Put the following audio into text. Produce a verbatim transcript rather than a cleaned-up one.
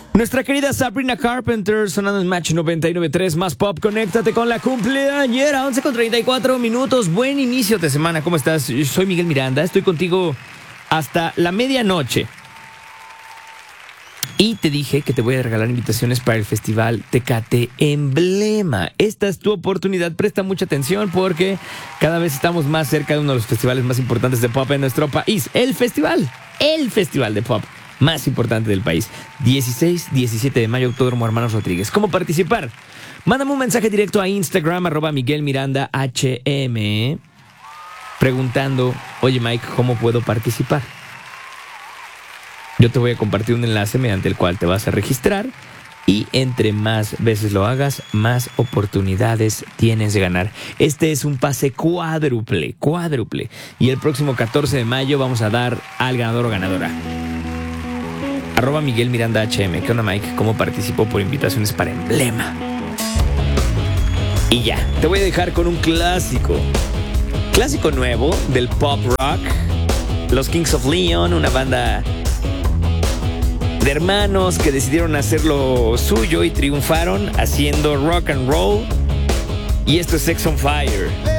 Nuestra querida Sabrina Carpenter sonando en Match noventa y nueve punto tres más pop. Conéctate con la cumpleañera. once con treinta y cuatro minutos. Buen inicio de semana. ¿Cómo estás? Yo soy Miguel Miranda. Estoy contigo hasta la medianoche. Y te dije que te voy a regalar invitaciones para el festival Tecate Emblema. Esta es tu oportunidad. Presta mucha atención porque cada vez estamos más cerca de uno de los festivales más importantes de pop en nuestro país. El festival. El festival de pop más importante del país. dieciséis, diecisiete de mayo, Autódromo Hermanos Rodríguez. ¿Cómo participar? Mándame un mensaje directo a Instagram, arroba Miguel Miranda H M, preguntando, oye Mike, ¿cómo puedo participar? Yo te voy a compartir un enlace mediante el cual te vas a registrar y entre más veces lo hagas, más oportunidades tienes de ganar. Este es un pase cuádruple, cuádruple. Y el próximo catorce de mayo vamos a dar al ganador o ganadora. Arroba Miguel Miranda H M. ¿Qué onda, Mike? ¿Cómo participo por invitaciones para Emblema? Y ya, te voy a dejar con un clásico. Clásico nuevo del pop rock. Los Kings of Leon, una banda de hermanos que decidieron hacer lo suyo y triunfaron haciendo rock and roll. Y esto es Sex on Fire.